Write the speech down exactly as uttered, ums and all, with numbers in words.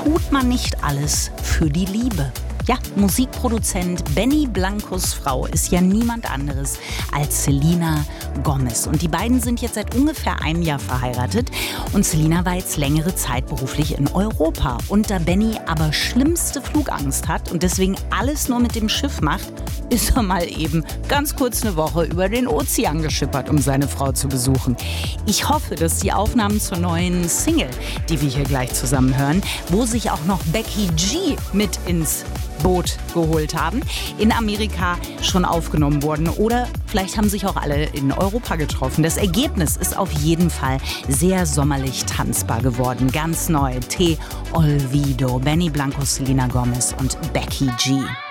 tut man nicht alles für die Liebe? Ja, Musikproduzent Benny Blancos Frau ist ja niemand anderes als Selena Gomez. Und die beiden sind jetzt seit ungefähr einem Jahr verheiratet. Und Selena war jetzt längere Zeit beruflich in Europa. Und da Benny aber schlimmste Flugangst hat und deswegen alles nur mit dem Schiff macht, ist er mal eben ganz kurz eine Woche über den Ozean geschippert, um seine Frau zu besuchen. Ich hoffe, dass die Aufnahmen zur neuen Single, die wir hier gleich zusammen hören, wo sich auch noch Becky G mit ins Boot geholt haben, in Amerika schon aufgenommen wurden oder vielleicht haben sich auch alle in Europa getroffen. Das Ergebnis ist auf jeden Fall sehr sommerlich tanzbar geworden. Ganz neu. Te Olvido, Benny Blanco, Selena Gomez und Becky G.